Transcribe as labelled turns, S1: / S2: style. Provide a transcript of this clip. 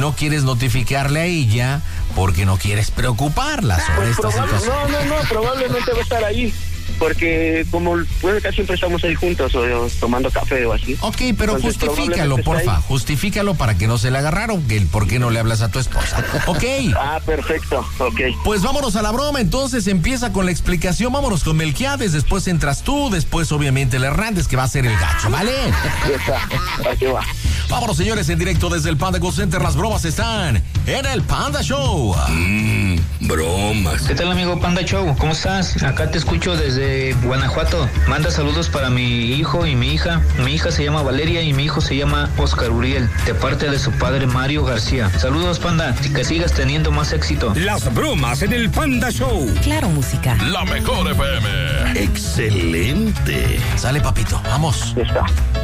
S1: no quieres notificarle a ella porque no quieres preocuparla sobre esta situación.
S2: No, probablemente va a estar ahí. Porque como puede que siempre estamos ahí juntos o tomando café o así.
S1: Ok, pero
S2: entonces,
S1: justifícalo, porfa. Justifícalo para que no se la agarraron. Que el por qué no le hablas a tu esposa. Ok.
S2: Perfecto. Ok.
S1: Pues vámonos a la broma. Entonces empieza con la explicación. Vámonos con Melquiades. Después entras tú. Después, obviamente, el Hernández, que va a ser el gacho, ¿vale?
S2: Ya está. Aquí va.
S1: Vámonos, señores, en directo desde el Panda Go Center. Las bromas están en el Panda Show.
S3: Bromas.
S4: ¿Qué tal, amigo Panda Show? ¿Cómo estás? Acá te escucho desde Guanajuato. Manda saludos para mi hijo y mi hija. Mi hija se llama Valeria y mi hijo se llama Oscar Uriel, de parte de su padre Mario García. Saludos, Panda, y que sigas teniendo más éxito.
S3: Las bromas en el Panda Show.
S5: Claro, música.
S6: La mejor FM.
S3: Excelente.
S1: Sale, papito, vamos.
S2: Ya está.